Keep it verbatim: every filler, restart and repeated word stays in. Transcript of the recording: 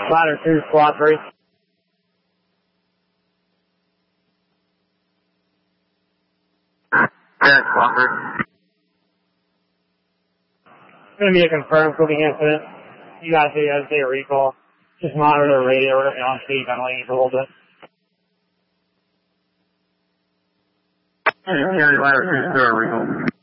Ladder two, squad three. Yeah, squad three. It's going to be a confirmed cooking incident. You guys see as a recall. Just monitor the radio. We're going to be on speed ventilating for a little bit. Yeah, ladder two, zero recall.